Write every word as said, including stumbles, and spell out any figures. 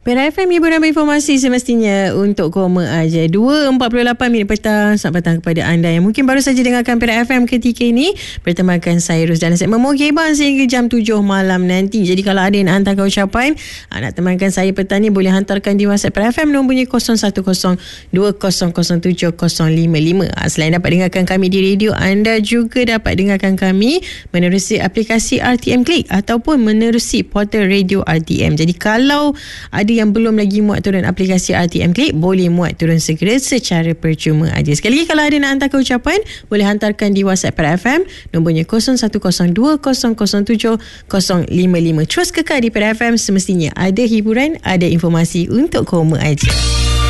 Pera F M, hiburan berinformasi semestinya untuk koma aja. dua empat puluh lapan minit petang. Selamat petang kepada anda yang mungkin baru saja dengarkan Pera F M ketika ini. Bertemankan saya Rus dalam segmen Mogeban sehingga jam tujuh malam nanti. Jadi kalau ada yang nak hantarkan ucapan, nak temankan saya petang ni, boleh hantarkan di WhatsApp Pera F M nombornya kosong satu kosong dua kosong kosong tujuh kosong lima lima. Selain dapat dengarkan kami di radio, anda juga dapat dengarkan kami menerusi aplikasi R T M Click ataupun menerusi portal radio R T M. Jadi kalau ada yang belum lagi muat turun aplikasi R T M Click, boleh muat turun segera secara percuma aja. Sekali lagi, kalau ada nak hantarkan ucapan, boleh hantarkan di WhatsApp Pera F M nombornya kosong satu kosong dua kosong kosong tujuh kosong lima lima. Terus kekal di Pera F M, semestinya ada hiburan, ada informasi untuk koma aja.